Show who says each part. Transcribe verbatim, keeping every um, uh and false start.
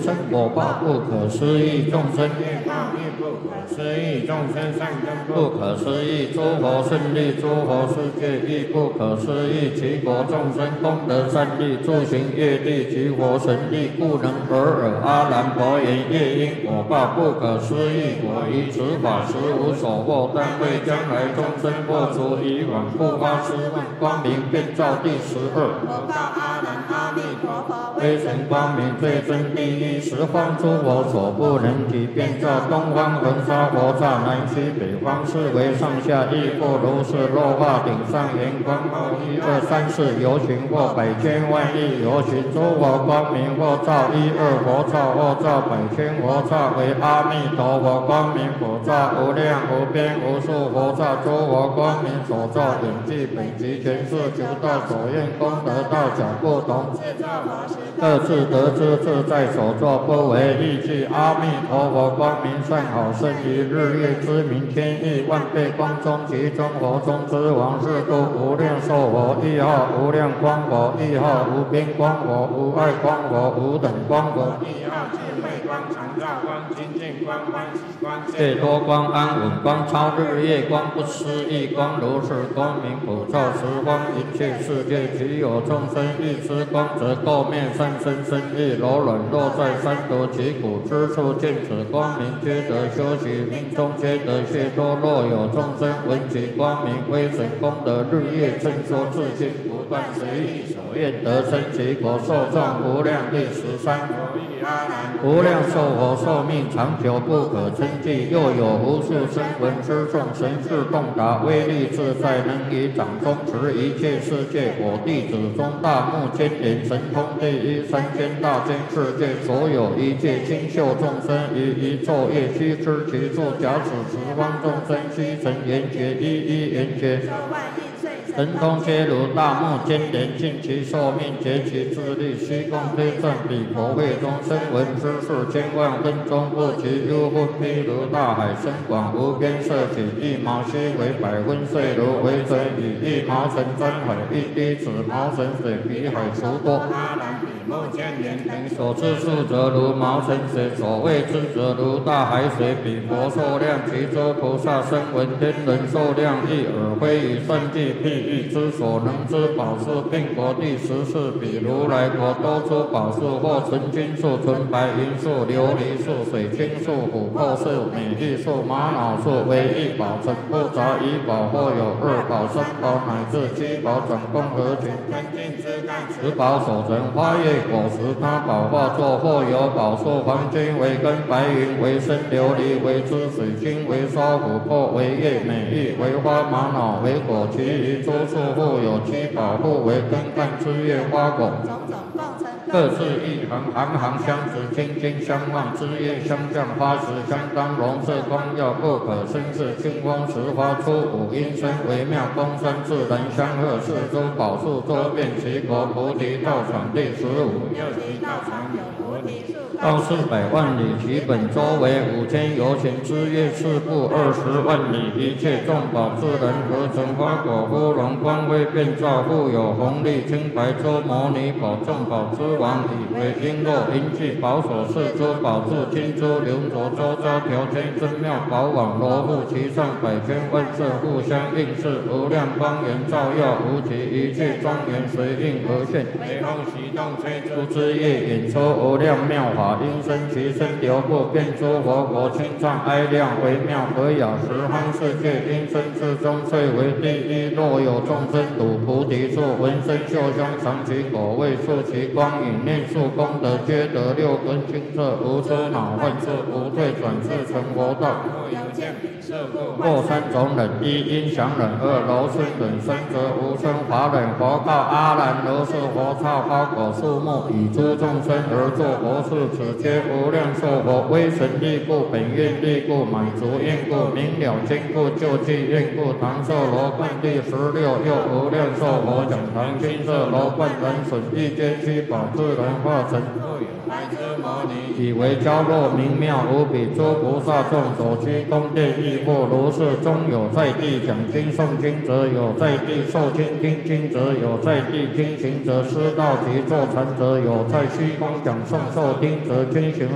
Speaker 1: 生果报不可思议，众生
Speaker 2: 业报亦不可思议，众生善根
Speaker 1: 不可思议，诸佛胜利，诸佛世界亦不可思议，其国众生功德善利，诸行业力及佛神力，故能得尔。阿难佛言：业因果报不可思议，我于此法实无所获，但为将来众生破除以往不发失望，光明遍照第十二。
Speaker 2: 佛告阿难：阿弥陀佛，
Speaker 1: 微尘光明最真第一，十方诸佛所不能及，遍照东方恒沙佛刹，南西北方四维上下亦复如是。落化顶上圆光，后一二三四游行或百千万亿游行，诸佛光明或照一二佛刹，或照百千佛刹，为阿弥陀佛光明佛刹，无量无边无数佛刹，诸佛光明所照远近北极全是求道所愿功德大小不同，各自得知自在所作，不为意计。阿弥陀佛光明善好，胜于日月之明，千亿万倍光中，其中佛中之王是故无量寿佛，一号无量光佛，一号无边光佛，无碍光佛，无等光佛，
Speaker 2: 一号智慧光、常照光、清净光、欢喜光、
Speaker 1: 解脱光、安稳光、超日月光、不思议光，如是光明普照十方一切世界，其有众生欲知光，则垢面善身身意柔软，落在三毒其骨之处，见此光明，皆得修习，命中皆得解脱。若有众生闻其光明威神功德，日夜称说自心，不断随意所愿得生其国，寿壮无量。第十三。无量寿佛寿命长久不可称计，又有无数声闻之众，神智洞达，威力自在，能以掌中持一切世界。我弟子中大目犍连，神通第一，三千大千世界所有一切清秀众生，于一昼夜悉知其处。假此十方众生悉成圆觉，一一圆觉。神通皆如大目犍连，尽其寿命，竭其智力，虚空推算彼佛会中声闻之数，千万分钟不及。幽分譬如大海深广无边，色起一毛须为百分岁，如为水以一毛尘沾海，一滴子毛尘水比海除多。
Speaker 2: 阿难比目犍连等
Speaker 1: 所知数则如毛尘水，所谓知则如大海水，比佛寿量，其诸菩萨声闻天人寿量亦尔。非以算计譬喻之所能知宝树，并国第十四，比如来国多出宝树，或纯金树、纯白银树、琉璃树、水晶树、琥珀树、美玉树、玛瑙树，为一宝，成不杂一宝，或有二宝、三宝乃至七宝，总共合群。十宝所成花叶果实，他宝化作，或有宝树，黄金为根，白云为身，琉璃为枝，水晶为梢，琥珀为叶，美玉为花，玛瑙为果，其余诸树互有七宝，互为根干枝叶花果。各自一行，行行相持，清净相望，枝叶相向，花实相当，容色光耀，不可生视。清风时发出五音声，微妙光山自然相和，四周宝树周遍其国，菩提道场第十五。
Speaker 2: 又其道场有菩提树，
Speaker 1: 道四百万里，其本周为五千由旬，枝叶四部二十万里，一切众宝自然合成，花果芙蓉光辉遍照，复有红绿青白洲摩尼宝，众宝之王，以为璎珞银器宝所饰，珠宝柱金珠流着周遭条圈真妙宝网罗布，其上百千万色互相映饰，无量光源照耀无极，一切庄严随应而现。
Speaker 2: 雷风习动吹
Speaker 1: 诸枝叶演出无量妙法，音声其声流布，遍诸佛国清唱哀亮，微妙和雅，十方世界音声之中最为第一。若有众生睹菩提树，闻声嗅香，尝其果味，触其光影，念数功德，皆得六根清澈，无诸恼患处，无退转世成佛道。或三种忍：一音响忍，二柔顺忍，三则无声法忍。佛告阿难：如是佛刹花果树木，以诸众生而作佛事，此皆无量寿佛，威神力故，本愿力故，满足愿故，明了坚固，救济愿故。唐寿罗冠第十六，又无量寿佛讲堂金色罗冠，人损一皆七宝自然化成。白之摩尼以为娇弱明妙无比。诸菩萨众所居宫殿亦或如是。中有在地讲经诵经者，有在地受经听经者，有在地听行者，师道及坐禅者，有在虚空讲诵受听者，均行